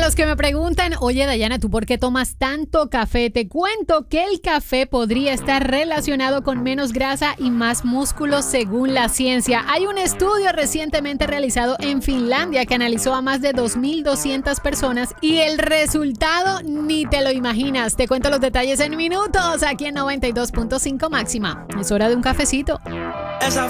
los que me preguntan, oye Dayana, ¿tú por qué tomas tanto café? Te cuento que el café podría estar relacionado con menos grasa y más músculo según la ciencia. Hay un estudio recientemente realizado en Finlandia que analizó a más de 2.200 personas y el resultado ni te lo imaginas. Te cuento los detalles en minutos aquí en 92.5 Máxima. Es hora de un cafecito. Esa